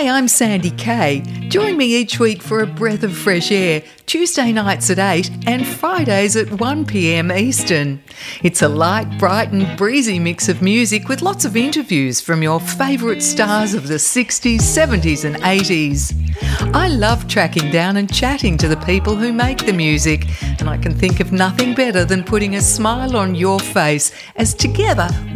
Hi, I'm Sandy Kay. Join me each week for a breath of fresh air, Tuesday nights at 8 and Fridays at 1 p.m. Eastern. It's a light, bright and breezy mix of music with lots of interviews from your favourite stars of the 60s, 70s and 80s. I love tracking down and chatting to the people who make the music, and I can think of nothing better than putting a smile on your face as together